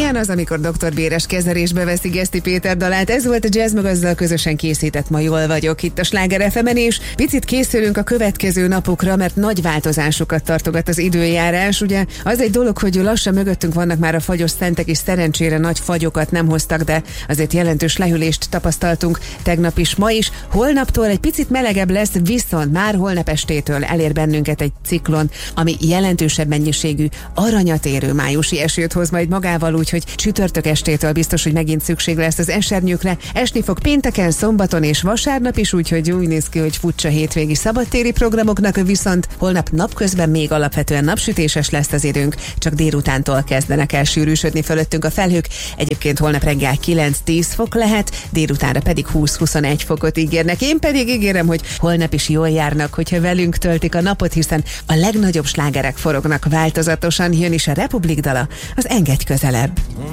Milyen az, amikor Dr. Béres kezelésbe veszi Geszti Péter dalát? Ez volt a Jazz Magazzal közösen készített Ma jól vagyok itt a Sláger FM-en, és picit készülünk a következő napokra, mert nagy változásokat tartogat az időjárás. Ugye az egy dolog, hogy lassan mögöttünk vannak már a fagyos szentek, és szerencsére nagy fagyokat nem hoztak, de azért jelentős lehűlést tapasztaltunk tegnap is, ma is. Holnaptól egy picit melegebb lesz, viszont már holnap estétől elér bennünket egy ciklon, ami jelentősebb mennyiségű aranyat érő májusi esőt hoz majd magával, úgyhogy csütörtök estétől biztos, hogy megint szükség lesz az esernyőkre. Esni fog pénteken, szombaton és vasárnap is, úgyhogy úgy néz ki, hogy furcsa hétvégi szabadtéri programoknak, viszont holnap napközben még alapvetően napsütéses lesz az időnk, csak délutántól kezdenek el sűrűsödni fölöttünk a felhők. Egyébként holnap reggel 9-10 fok lehet, délutánra pedig 20-21 fokot ígérnek. Én pedig ígérem, hogy holnap is jól járnak, hogyha velünk töltik a napot, hiszen a legnagyobb slágerek forognak változatosan. Jön is a Republik dala, az Engedj közelebb.